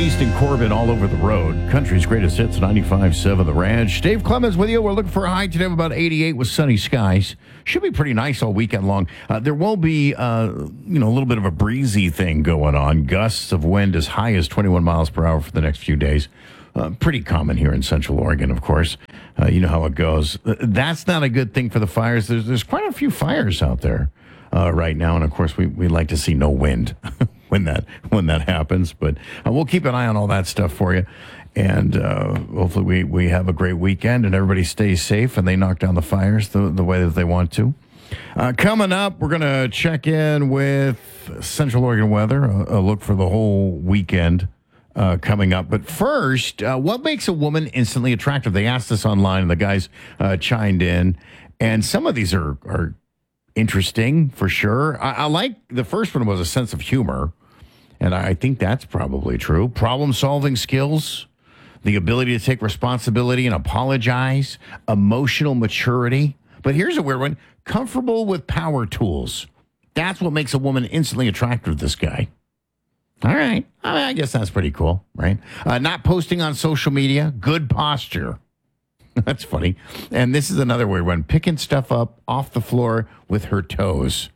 Beast and Corbin all over the road. Country's greatest hits, 95.7 The Ranch. Dave Clemens with you. We're looking for a high today of about 88 with sunny skies. Should be pretty nice all weekend long. There will be, a little bit of a breezy thing going on. Gusts of wind as high as 21 miles per hour for the next few days. Pretty common here in Central Oregon, of course. You know how it goes. That's not a good thing for the fires. There's quite a few fires out there right now, and of course we like to see no wind when that happens. But we'll keep an eye on all that stuff for you, and hopefully we have a great weekend and everybody stays safe and they knock down the fires the way that they want to. Coming up, we're going to check in with Central Oregon weather, a look for the whole weekend. Coming up. But first, what makes a woman instantly attractive? They asked us online, and the guys chimed in. And some of these are interesting, for sure. I like the first one was a sense of humor, and I think that's probably true. Problem-solving skills, the ability to take responsibility and apologize, emotional maturity. But here's a weird one. Comfortable with power tools. That's what makes a woman instantly attractive to this guy. All right. I guess that's pretty cool, right? Not posting on social media. Good posture. That's funny. And this is another weird one. Picking stuff up off the floor with her toes.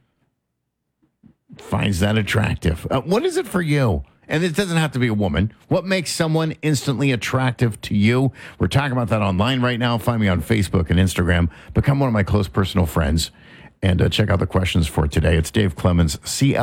Finds that attractive. What is it for you? And it doesn't have to be a woman. What makes someone instantly attractive to you? We're talking about that online right now. Find me on Facebook and Instagram. Become one of my close personal friends. And check out the questions for today. It's Dave Clemens,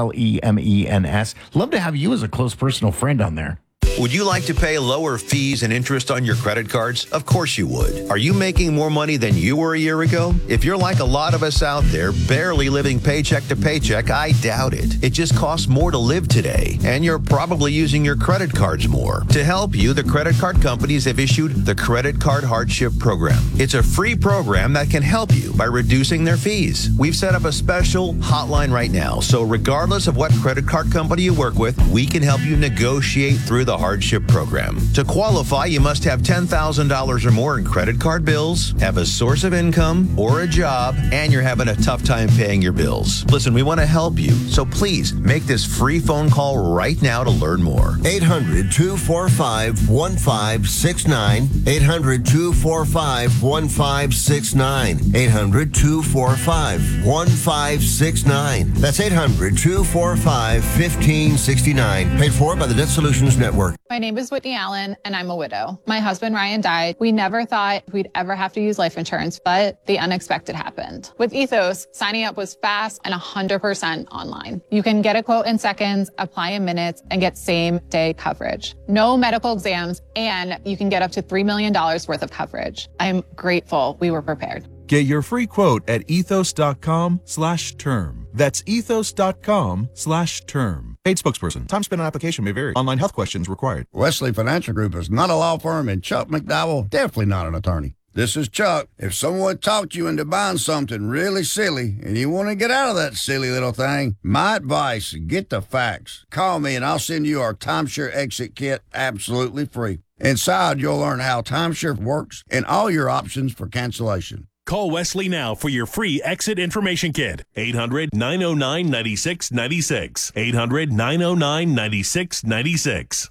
Clemens. Love to have you as a close personal friend on there. Would you like to pay lower fees and interest on your credit cards? Of course you would. Are you making more money than you were a year ago? If you're like a lot of us out there, barely living paycheck to paycheck, I doubt it. It just costs more to live today, and you're probably using your credit cards more. To help you, the credit card companies have issued the Credit Card Hardship Program. It's a free program that can help you by reducing their fees. We've set up a special hotline right now, so regardless of what credit card company you work with, we can help you negotiate through the hardship program. To qualify, you must have $10,000 or more in credit card bills, have a source of income or a job, and you're having a tough time paying your bills. Listen, we want to help you, so please make this free phone call right now to learn more. 800-245-1569. 800-245-1569. 800-245-1569. That's 800-245-1569. Paid for by the Debt Solutions Network. My name is Whitney Allen, and I'm a widow. My husband, Ryan, died. We never thought we'd ever have to use life insurance, but the unexpected happened. With Ethos, signing up was fast and 100% online. You can get a quote in seconds, apply in minutes, and get same-day coverage. No medical exams, and you can get up to $3 million worth of coverage. I'm grateful we were prepared. Get your free quote at ethos.com/term. That's ethos.com/term. Paid spokesperson. Time spent on application may vary. Online health questions required. Wesley Financial Group is not a law firm, and Chuck McDowell definitely not an attorney. This is Chuck. If someone talked you into buying something really silly and you want to get out of that silly little thing, my advice, get the facts. Call me and I'll send you our timeshare exit kit absolutely free. Inside, you'll learn how timeshare works and all your options for cancellation. Call Wesley now for your free exit information kit. 800-909-9696. 800-909-9696.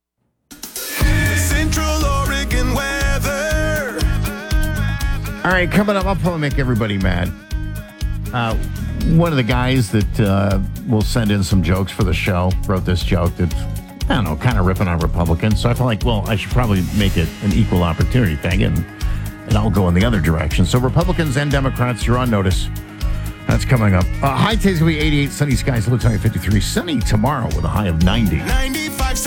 Central Oregon weather. All right, coming up, I'll probably make everybody mad. One of the guys that will send in some jokes for the show wrote this joke that's, I don't know, kind of ripping on Republicans. So I feel like, well, I should probably make it an equal opportunity thing, and I'll go in the other direction. So Republicans and Democrats, you're on notice. That's coming up. High today's going to be 88, sunny skies, low tonight 53, sunny tomorrow with a high of 90. 95.